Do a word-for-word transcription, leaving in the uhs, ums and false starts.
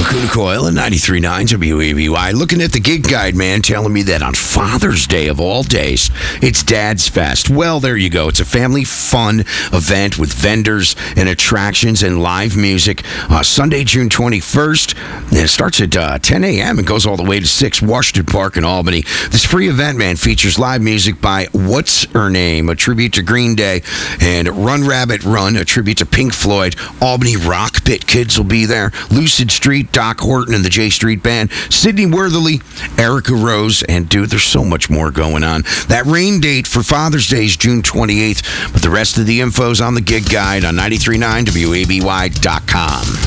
Lacuna Coil at ninety-three point nine W A B Y. Looking at the gig guide, man, telling me that on Father's Day of all days, it's Dad's Fest. Well, there you go. It's a family fun event with vendors and attractions and live music. Uh, Sunday, June twenty-first. And it starts at uh, ten a.m. and goes all the way to six, Washington Park in Albany. This free event, man, features live music by What's Her Name, a tribute to Green Day, and Run Rabbit Run, a tribute to Pink Floyd. Albany Rock Pit Kids will be there. Lucid Street, Doc Horton and the J Street Band, Sydney Worthley, Erica Rose, and dude, there's so much more going on. That rain date for Father's Day is June twenty-eighth, but the rest of the info's on the gig guide on ninety-three point nine W A B Y dot com.